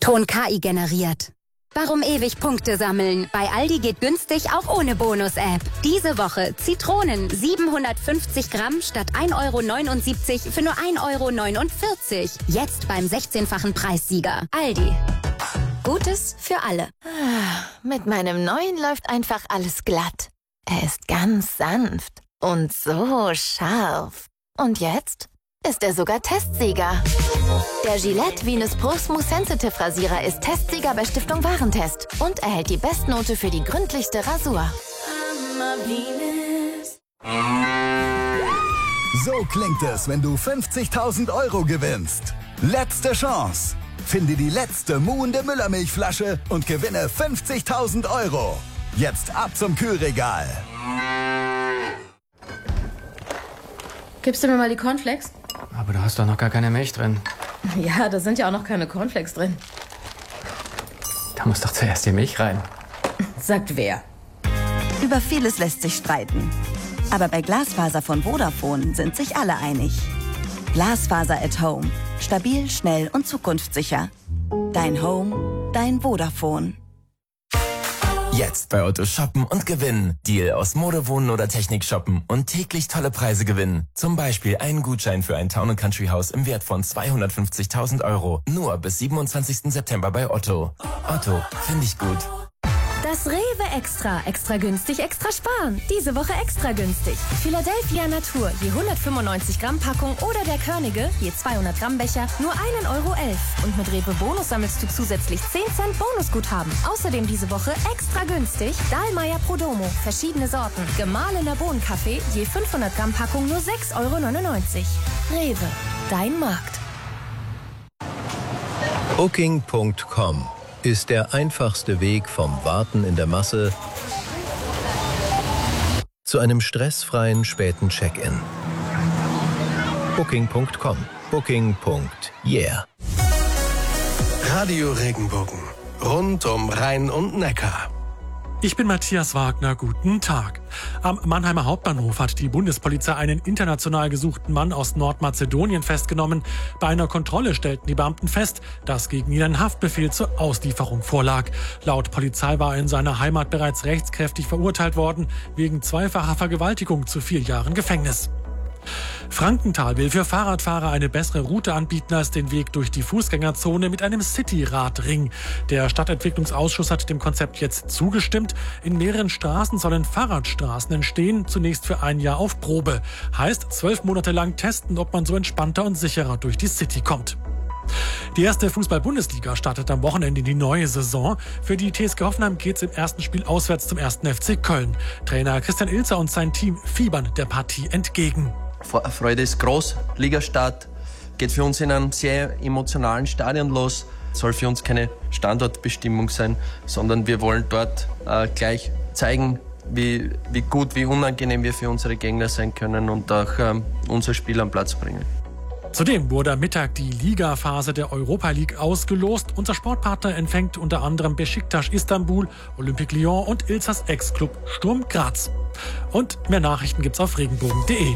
Ton KI generiert. Warum ewig Punkte sammeln? Bei Aldi geht günstig auch ohne Bonus-App. Diese Woche Zitronen 750 Gramm statt 1,79 € für nur 1,49 €. Jetzt beim 16-fachen Preissieger. Aldi. Gutes für alle. Mit meinem neuen läuft einfach alles glatt. Er ist ganz sanft und so scharf. Und jetzt ist er sogar Testsieger. Der Gillette Venus Pro Smooth Sensitive Rasierer ist Testsieger bei Stiftung Warentest und erhält die Bestnote für die gründlichste Rasur. So klingt es, wenn du 50.000 € gewinnst. Letzte Chance. Finde die letzte muhende Müllermilchflasche und gewinne 50.000 €. Jetzt ab zum Kühlregal. Gibst du mir mal die Cornflakes? Aber du hast doch noch gar keine Milch drin. Ja, da sind ja auch noch keine Cornflakes drin. Da muss doch zuerst die Milch rein. Sagt wer? Über vieles lässt sich streiten. Aber bei Glasfaser von Vodafone sind sich alle einig. Glasfaser at Home. Stabil, schnell und zukunftssicher. Dein Home, dein Vodafone. Jetzt bei Otto shoppen und gewinnen. Deal aus Mode, Wohnen oder Technik shoppen und täglich tolle Preise gewinnen. Zum Beispiel einen Gutschein für ein Town & Country Haus im Wert von 250.000 €. Nur bis 27. September bei Otto. Otto, finde ich gut. Das Rewe Extra. Extra günstig, extra sparen. Diese Woche extra günstig. Philadelphia Natur, je 195 Gramm Packung oder der Körnige, je 200 Gramm Becher, nur 1,11 €. Und mit Rewe Bonus sammelst du zusätzlich 10 Cent Bonusguthaben. Außerdem diese Woche extra günstig Dahlmeier Prodomo, verschiedene Sorten. Gemahlener Bohnenkaffee, je 500 Gramm Packung, nur 6,99 €. Rewe, dein Markt. Booking.com ist der einfachste Weg vom Warten in der Masse zu einem stressfreien späten Check-in. Booking.com. Booking.yeah. Radio Regenbogen. Rund um Rhein und Neckar. Ich bin Matthias Wagner, guten Tag. Am Mannheimer Hauptbahnhof hat die Bundespolizei einen international gesuchten Mann aus Nordmazedonien festgenommen. Bei einer Kontrolle stellten die Beamten fest, dass gegen ihn ein Haftbefehl zur Auslieferung vorlag. Laut Polizei war er in seiner Heimat bereits rechtskräftig verurteilt worden, wegen zweifacher Vergewaltigung zu 4 Jahren Gefängnis. Frankenthal will für Fahrradfahrer eine bessere Route anbieten als den Weg durch die Fußgängerzone mit einem City-Radring. Der Stadtentwicklungsausschuss hat dem Konzept jetzt zugestimmt. In mehreren Straßen sollen Fahrradstraßen entstehen, zunächst für 1 Jahr auf Probe. Heißt 12 Monate lang testen, ob man so entspannter und sicherer durch die City kommt. Die erste Fußball-Bundesliga startet am Wochenende in die neue Saison. Für die TSG Hoffenheim geht es im ersten Spiel auswärts zum 1. FC Köln. Trainer Christian Ilzer und sein Team fiebern der Partie entgegen. Freude ist groß. Ligastart geht für uns in einem sehr emotionalen Stadion los. Soll für uns keine Standortbestimmung sein, sondern wir wollen dort gleich zeigen, wie gut, wie unangenehm wir für unsere Gegner sein können und auch unser Spiel am Platz bringen. Zudem wurde am Mittag die Ligaphase der Europa League ausgelost. Unser Sportpartner empfängt unter anderem Beşiktaş Istanbul, Olympique Lyon und Ilzers Ex-Club Sturm Graz. Und mehr Nachrichten gibt's auf regenbogen.de.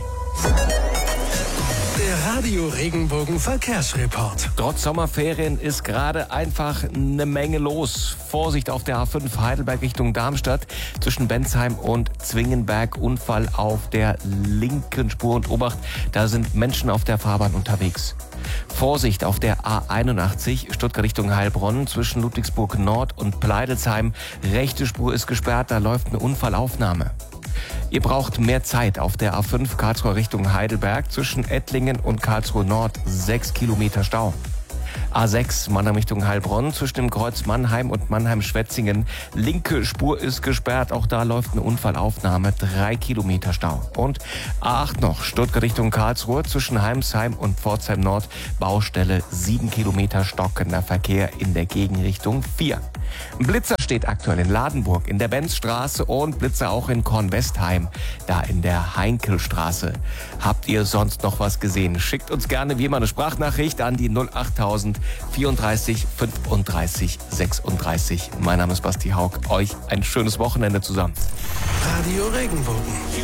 Der Radio Regenbogen Verkehrsreport. Trotz Sommerferien ist gerade einfach eine Menge los. Vorsicht auf der A5 Heidelberg Richtung Darmstadt zwischen Bensheim und Zwingenberg. Unfall auf der linken Spur und Obacht, da sind Menschen auf der Fahrbahn unterwegs. Vorsicht auf der A81 Stuttgart Richtung Heilbronn zwischen Ludwigsburg Nord und Pleidelsheim. Rechte Spur ist gesperrt, da läuft eine Unfallaufnahme. Ihr braucht mehr Zeit auf der A5 Karlsruhe Richtung Heidelberg zwischen Ettlingen und Karlsruhe Nord 6 Kilometer Stau. A6 Mannheim Richtung Heilbronn zwischen dem Kreuz Mannheim und Mannheim-Schwetzingen. Linke Spur ist gesperrt, auch da läuft eine Unfallaufnahme, 3 Kilometer Stau. Und A8 noch Stuttgart Richtung Karlsruhe zwischen Heimsheim und Pforzheim Nord. Baustelle 7 Kilometer stockender Verkehr in der Gegenrichtung 4. Ein Blitzer steht aktuell in Ladenburg in der Benzstraße und Blitzer auch in Kornwestheim, da in der Heinkelstraße. Habt ihr sonst noch was gesehen? Schickt uns gerne wie immer eine Sprachnachricht an die 08000 34 35 36. Mein Name ist Basti Haug. Euch ein schönes Wochenende zusammen. Radio Regenbogen.